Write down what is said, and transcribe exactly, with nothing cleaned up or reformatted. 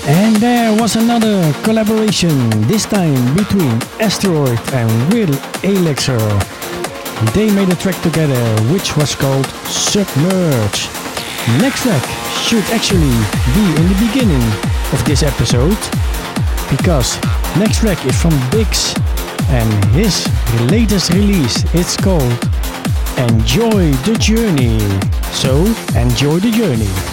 And there was another collaboration, this time between Asteroid and Will Elixir. They made a track together which was called Submerge. Next track should actually be in the beginning of this episode, because next track is from Biggs and his latest release. It's called Enjoy the Journey. So enjoy the journey.